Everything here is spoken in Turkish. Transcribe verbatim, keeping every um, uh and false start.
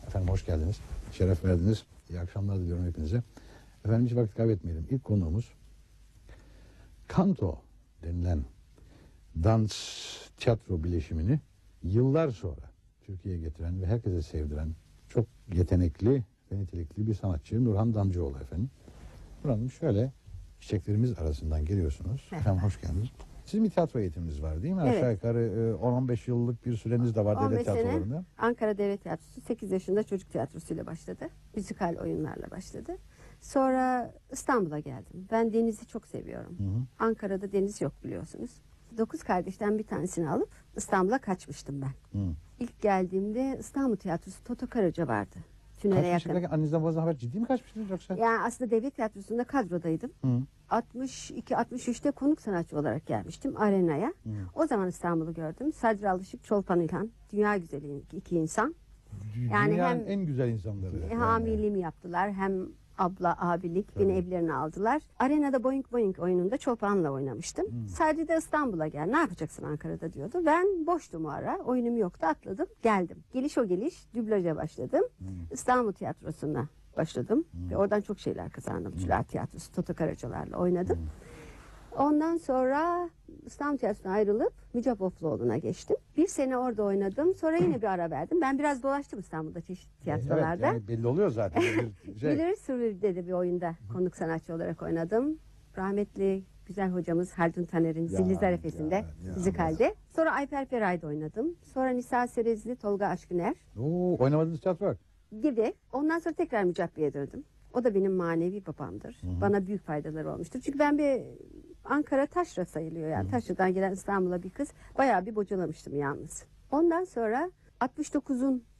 Efendim hoş geldiniz. Şeref verdiniz. İyi akşamlar diliyorum hepinize. Efendim hiç vakit kaybetmeyelim. İlk konuğumuz Kanto denilen dans tiyatro bileşimini yıllar sonra Türkiye'ye getiren ve herkese sevdiren çok yetenekli ve nitelikli bir sanatçı Nurhan Damcıoğlu efendim. Nurhan'ım şöyle çiçeklerimiz arasından geliyorsunuz. Efendim hoş geldiniz. Sizin bir tiyatro eğitiminiz var değil mi? Evet. Aşağı yukarı on on beş yıllık bir süreniz de var on devlet beş sene tiyatrolarında. Ankara Devlet Tiyatrosu, sekiz yaşında çocuk tiyatrosuyla başladı. Müzikal oyunlarla başladı. Sonra İstanbul'a geldim. Ben denizi çok seviyorum. Hı hı. Ankara'da deniz yok biliyorsunuz. Dokuz kardeşten bir tanesini alıp İstanbul'a kaçmıştım ben. Hı. İlk geldiğimde İstanbul Tiyatrosu Toto Karaca vardı. Tünele Kaç yakın. yaşındaki annenizden bazen haber ciddi mi kaçmıştınız yoksa? Yani aslında Devlet Tiyatrosu'nda kadrodaydım. Hı. altmış iki altmış üçte konuk sanatçı olarak gelmiştim Arena'ya. Hı. O zaman İstanbul'u gördüm. Sadri Alışık, Çolpan İlhan, dünya güzeli iki insan. Yani Dünyanın hem- en güzel insanları. E, yani. Hamileliğimi yaptılar. Hem abla, abilik Tabii. beni evlerine aldılar. Arenada Boing Boing oyununda Çolpan'la oynamıştım. Hmm. Sadri de İstanbul'a gel. Ne yapacaksın Ankara'da diyordu. Ben boştum o ara. Oyunum yoktu. Atladım. Geldim. Geliş o geliş dublaja başladım. Hmm. İstanbul Tiyatrosu'na başladım. Hmm. Ve oradan çok şeyler kazandım. Hmm. Tüler Tiyatrosu, Toto Karacalar'la oynadım. Hmm. Ondan sonra İstanbul Tiyatrosu'na ayrılıp Mücap Ofluoğlu'na geçtim. Bir sene orada oynadım. Sonra yine bir ara verdim. Ben biraz dolaştım İstanbul'da çeşitli tiyatrolarda. Evet, yani belli oluyor zaten. Bir şey. Bilir Sürü'de de bir oyunda konuk sanatçı olarak oynadım. Rahmetli güzel hocamız Haldun Taner'in Ya, Zilli Zarifesi'nde ya, ya. müzikalde. Sonra Ayfer Feray'da oynadım. Sonra Nisa Serezli, Tolga Aşkıner Oo, oynamadığınız tiyatro var. gibi. Ondan sonra tekrar Mücappi'ye döndüm. O da benim manevi babamdır. Hı hı. Bana büyük faydaları olmuştur. Çünkü ben bir Ankara taşra sayılıyor yani. Hı. Taşra'dan gelen İstanbul'a bir kız. Bayağı bir bocalamıştım yalnız. Ondan sonra altmış dokuzun